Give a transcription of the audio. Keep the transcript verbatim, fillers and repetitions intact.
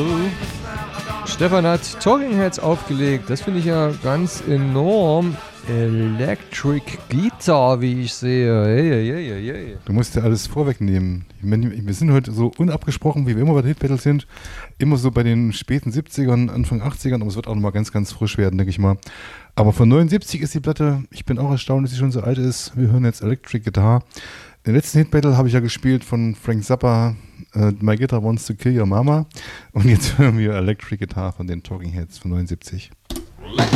Stefan hat Talking Heads aufgelegt. Das finde ich ja ganz enorm. Electric Guitar, wie ich sehe. Hey, hey, hey, hey. Du musst ja alles vorwegnehmen. Wir sind heute so unabgesprochen, wie wir immer bei den Hitbattles sind. Immer so bei den späten siebzigern, Anfang achtzigern. Aber es wird auch nochmal ganz, ganz frisch werden, denke ich mal. Aber von neunundsiebzig ist die Platte. Ich bin auch erstaunt, dass sie schon so alt ist. Wir hören jetzt Electric Guitar. Den letzten Hitbattle habe ich ja gespielt von Frank Zappa. Uh, My Guitar Wants to Kill Your Mama. Und jetzt hören wir Electric Guitar von den Talking Heads von neunundsiebzig.